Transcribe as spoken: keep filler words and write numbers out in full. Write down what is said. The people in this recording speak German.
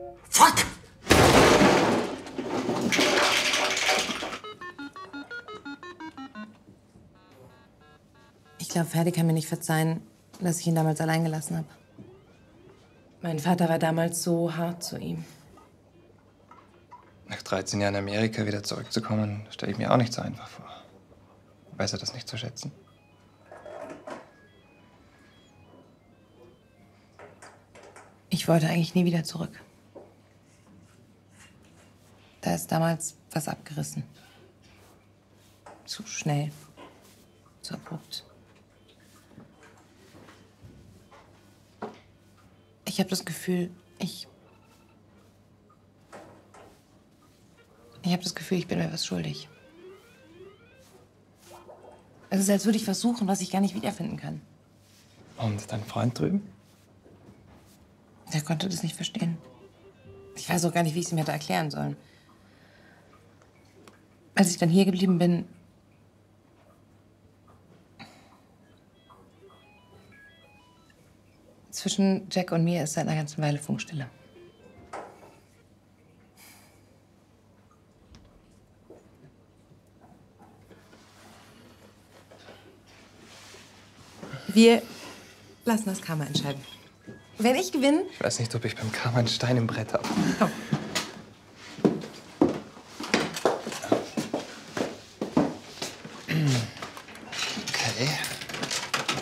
Fuck! Ich glaube, Ferdi kann mir nicht verzeihen, dass ich ihn damals allein gelassen habe. Mein Vater war damals so hart zu ihm. Nach dreizehn Jahren Amerika wieder zurückzukommen, stelle ich mir auch nicht so einfach vor. Weiß er das nicht zu schätzen? Ich wollte eigentlich nie wieder zurück. Da ist damals was abgerissen. Zu schnell. Zu abrupt. Ich habe das Gefühl, ich... Ich habe das Gefühl, ich bin mir was schuldig. Es ist, als würde ich was suchen, was ich gar nicht wiederfinden kann. Und dein Freund drüben? Der konnte das nicht verstehen. Ich weiß auch gar nicht, wie ich es ihm hätte erklären sollen. Als ich dann hier geblieben bin... Zwischen Jack und mir ist seit einer ganzen Weile Funkstille. Wir lassen das Karma entscheiden. Wenn ich gewinne... Ich weiß nicht, ob ich beim Karma einen Stein im Brett habe. Komm.